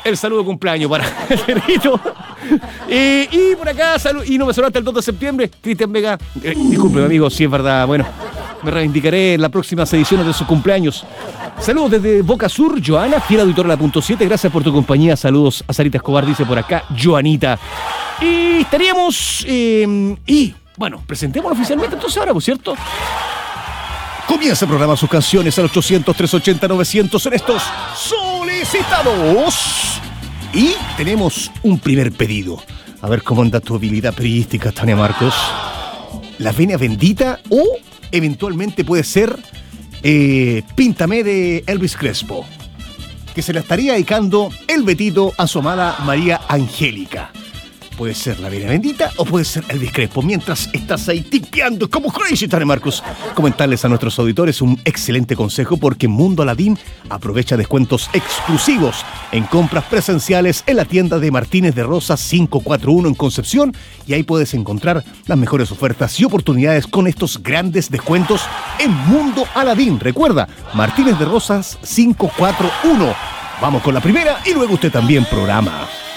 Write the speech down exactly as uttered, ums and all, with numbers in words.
el saludo de cumpleaños para Cerrito. Eh, y por acá, salud, y no me sonó hasta el dos de septiembre, Cristian Vega. Eh, disculpe, amigo, si es verdad. Bueno, me reivindicaré en las próximas ediciones de sus cumpleaños. Saludos desde Boca Sur, Joana, fiel auditora de la punto siete. Gracias por tu compañía. Saludos a Sarita Escobar, dice por acá, Joanita. Y estaríamos. Eh, y, bueno, presentémoslo oficialmente entonces ahora, ¿por cierto? Comienza el programa, sus canciones al ochocientos, trescientos ochenta, novecientos en estos solicitados. Y tenemos un primer pedido. A ver cómo anda tu habilidad periodística, Tania Marcos. La vena bendita o eventualmente puede ser eh, Píntame de Elvis Crespo, que se la estaría dedicando el Betito a su amada María Angélica. Puede ser la vena bendita o puede ser Elvis Crespo. Mientras estás ahí tipeando como crazy, Tania Marcos, comentarles a nuestros auditores un excelente consejo, porque Mundo Aladín aprovecha descuentos exclusivos en compras presenciales en la tienda de Martínez de Rosas quinientos cuarenta y uno en Concepción, y ahí puedes encontrar las mejores ofertas y oportunidades con estos grandes descuentos en Mundo Aladín. Recuerda, Martínez de Rosas quinientos cuarenta y uno. Vamos con la primera y luego usted también programa.